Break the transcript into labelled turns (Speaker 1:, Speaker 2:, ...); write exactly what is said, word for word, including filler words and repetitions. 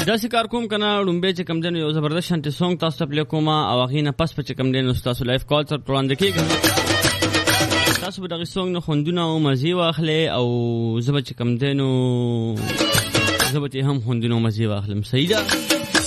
Speaker 1: داسې کار کوم کنه لومبه چې کم دنو یو زبردست شانتي سونګ تاسو ته پلی کوم او غینه پس په کم دنو تاسو لایف کال تر وړاندې کیږي تاسو به دغه سونګ نه خوندونه او مزي واخلې او زبر چې کم دنو زبر هم خوندونه او مزي واخلم صحیح ده